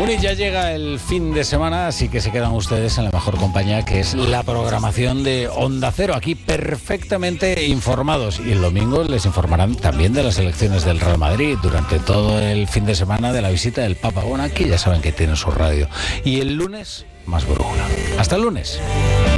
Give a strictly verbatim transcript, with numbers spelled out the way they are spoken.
Bueno, y ya llega el fin de semana, así que se quedan ustedes en la mejor compañía, que es la programación de Onda Cero, aquí perfectamente informados. Y el domingo les informarán también de las elecciones del Real Madrid, durante todo el fin de semana de la visita del Papa. Bueno, aquí ya saben que tienen su radio. Y el lunes, más brújula. Hasta el lunes.